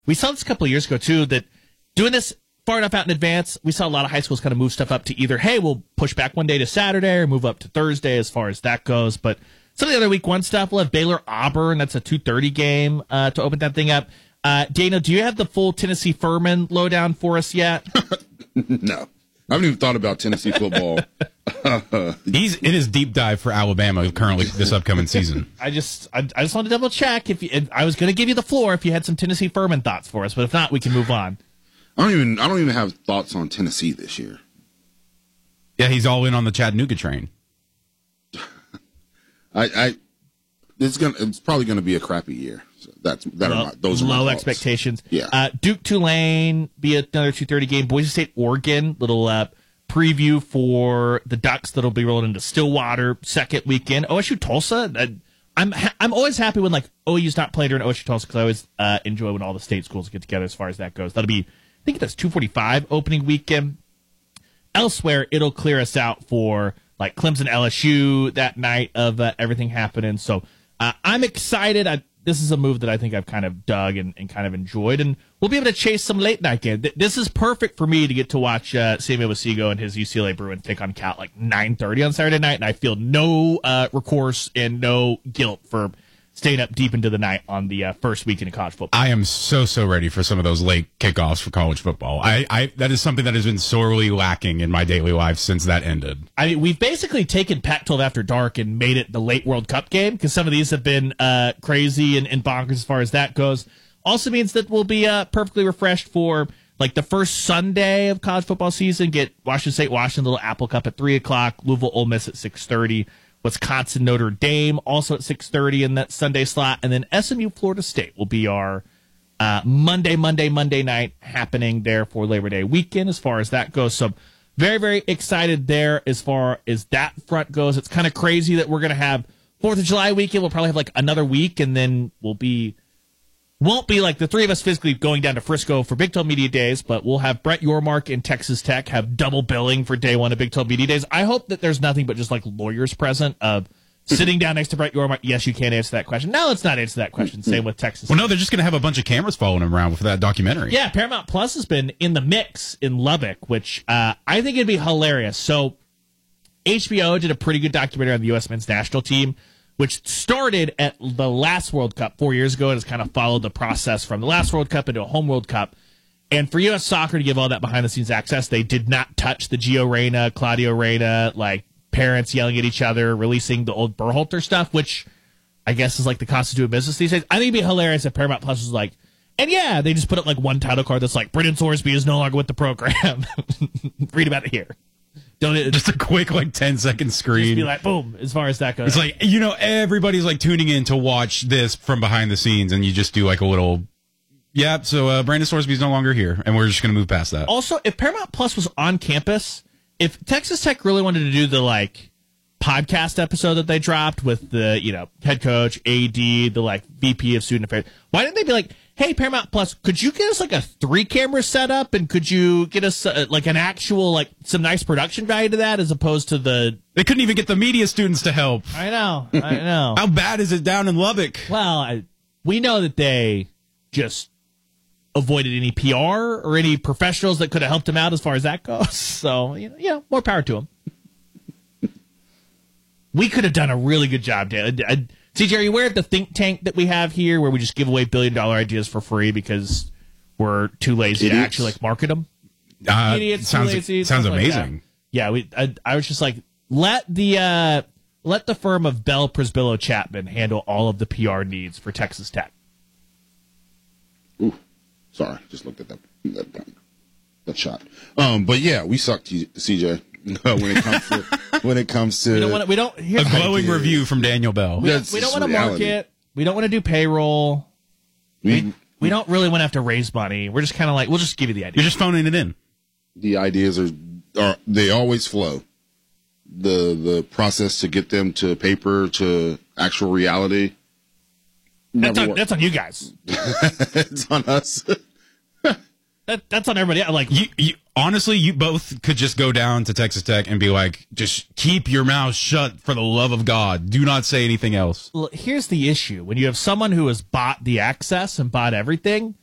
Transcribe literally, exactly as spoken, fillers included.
we saw this a couple of years ago, too, that doing this far enough out in advance, we saw a lot of high schools kind of move stuff up to either, hey, we'll push back one day to Saturday or move up to Thursday as far as that goes. But some of the other week one stuff, we'll have Baylor Auburn. That's a two thirty game uh, to open that thing up. Uh, Dana, do you have the full Tennessee Furman lowdown for us yet? No. I haven't even thought about Tennessee football. He's in his deep dive for Alabama currently this upcoming season. I just I, I just wanted to double check. If, you, if I was going to give you the floor if you had some Tennessee Furman thoughts for us, but if not, we can move on. I don't even I don't even have thoughts on Tennessee this year. Yeah, he's all in on the Chattanooga train. I, I it's gonna it's probably gonna be a crappy year. So that's that low, are my, those are low my expectations. Yeah. Uh, Duke Tulane be another two thirty game. Boise State Oregon little uh, preview for the Ducks that'll be rolling into Stillwater second weekend. O S U Tulsa. Uh, I'm ha- I'm always happy when like O U's not playing during O S U Tulsa because I always uh, enjoy when all the state schools get together as far as that goes. That'll be I think that's two forty-five opening weekend. Elsewhere, it'll clear us out for like Clemson L S U that night of uh, everything happening. So uh, I'm excited. I, this is a move that I think I've kind of dug and, and kind of enjoyed, and we'll be able to chase some late night game. This is perfect for me to get to watch uh, Sammy Wasigo and his U C L A Bruins take on Cal at like nine thirty on Saturday night, and I feel no uh, recourse and no guilt for staying up deep into the night on the uh, first weekend of college football. I am so, so ready for some of those late kickoffs for college football. I, I that is something that has been sorely lacking in my daily life since that ended. I mean, we've basically taken Pac twelve After Dark and made it the late World Cup game because some of these have been uh, crazy and, and bonkers as far as that goes. Also means that we'll be uh, perfectly refreshed for like the first Sunday of college football season. Get Washington State, Washington, little Apple Cup at three o'clock, Louisville, Ole Miss at six thirty. Wisconsin, Notre Dame, also at six thirty in that Sunday slot. And then S M U, Florida State will be our uh, Monday, Monday, Monday night happening there for Labor Day weekend as far as that goes. So very, very excited there as far as that front goes. It's kind of crazy that we're going to have fourth of July weekend. We'll probably have like another week, and then we'll be, won't be like the three of us physically going down to Frisco for Big twelve Media Days, but we'll have Brett Yormark and Texas Tech have double billing for day one of Big twelve Media Days. I hope that there's nothing but just like lawyers present of sitting down next to Brett Yormark. Yes, you can't answer that question. No, let's not answer that question. Same with Texas Well, Tech. no, they're just going to have a bunch of cameras following him around for that documentary. Yeah, Paramount Plus has been in the mix in Lubbock, which uh, I think it'd be hilarious. So H B O did a pretty good documentary on the U S men's national team, which started at the last World Cup four years ago and has kind of followed the process from the last World Cup into a home World Cup. And for U S Soccer to give all that behind-the-scenes access, they did not touch the Gio Reyna, Claudio Reyna, like parents yelling at each other, releasing the old Berhalter stuff, which I guess is like the cost of doing business these days. I think it'd be hilarious if Paramount Plus was like, and yeah, they just put up like one title card that's like, Brendan Thorsby is no longer with the program. Read about it here. Don't it, Just a quick, like, ten second screen. Just be like, boom, as far as that goes. It's like, you know, everybody's, like, tuning in to watch this from behind the scenes, and you just do, like, a little, yeah, so uh, Brandon Thorsby's no longer here, and we're just going to move past that. Also, if Paramount Plus was on campus, if Texas Tech really wanted to do the, like, podcast episode that they dropped with the, you know, head coach, A D, the, like, V P of student affairs, why didn't they be like, hey, Paramount Plus, could you get us like a three camera setup, and could you get us uh, like an actual, like some nice production value to that as opposed to the... They couldn't even get the media students to help. I know, I know. How bad is it down in Lubbock? Well, I, we know that they just avoided any P R or any professionals that could have helped them out as far as that goes. So, you know, yeah, more power to them. We could have done a really good job, Dan. I, I, C J, are you aware of the think tank that we have here where we just give away billion dollar ideas for free because we're too lazy Idiots. to actually like market them? Uh, Idiots, sounds too lazy, sounds stuff like amazing. that. Yeah, we. I, I was just like, let the uh, let the firm of Bell Prisbillo Chapman handle all of the P R needs for Texas Tech. Ooh, sorry, just looked at that that, that shot. Um, but yeah, we suck, C J. when it comes to when it comes to We don't want to. We don't. Here's A glowing Ideas. review from Daniel Bell. We don't, That's we don't just want to reality. market. We don't want to do payroll. we, We, we don't really want to have to raise money. We're just kind of like, we'll just give you the idea. You're just phoning it in. the ideas are are they always flow. The the process to get them to paper to actual reality. That's never on, work. that's on you guys. It's on us. That, that's on everybody else. Like, You, you honestly, you both could just go down to Texas Tech and be like, just keep your mouth shut for the love of God. Do not say anything else. well, here's the issue. When you have someone who has bought the access and bought everything,